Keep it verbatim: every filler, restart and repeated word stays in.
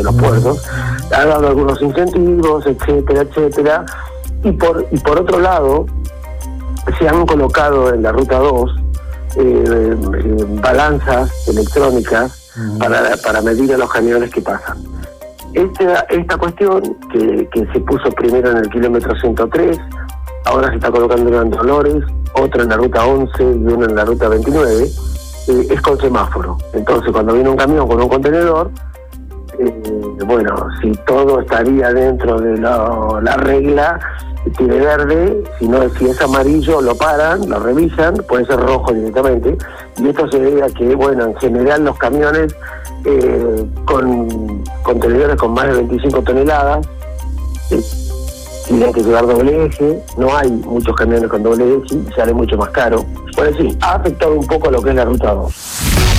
de los puertos, ha dado algunos incentivos, etcétera, etcétera, y por, y por otro lado, se han colocado en la ruta dos eh, eh, balanzas electrónicas uh-huh. para, para medir a los camiones que pasan. Esta, esta cuestión que, que se puso primero en el kilómetro ciento tres, ahora se está colocando una en Dolores, otra en la ruta once y una en la ruta veintinueve, eh, es con semáforo. Entonces, cuando viene un camión con un contenedor, eh, bueno, si todo estaría dentro de la, la regla, tiene verde, si no, si es amarillo lo paran, lo revisan, puede ser rojo directamente, y esto se debe a que, bueno, en general los camiones eh, con contenedores con más de veinticinco toneladas eh, tienen que llevar doble eje, no hay muchos camiones con doble eje y sale mucho más caro. Por eso sí, ha afectado un poco lo que es la ruta dos.